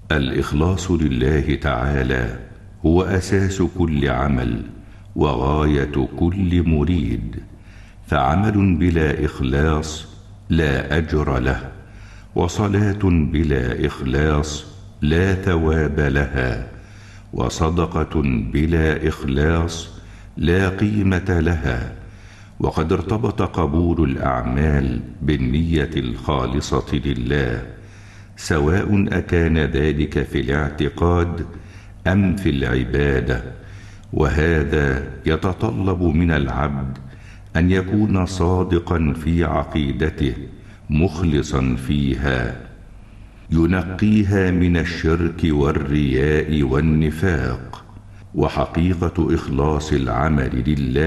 الإخلاص لله تعالى هو أساس كل عمل وغاية كل مريد، فعمل بلا إخلاص لا أجر له، وصلاة بلا إخلاص لا ثواب لها، وصدقة بلا إخلاص لا قيمة لها. وقد ارتبط قبول الأعمال بالنية الخالصة لله، سواء أكان ذلك في الاعتقاد أم في العبادة، وهذا يتطلب من العبد أن يكون صادقا في عقيدته مخلصا فيها، ينقيها من الشرك والرياء والنفاق. وحقيقة إخلاص العمل لله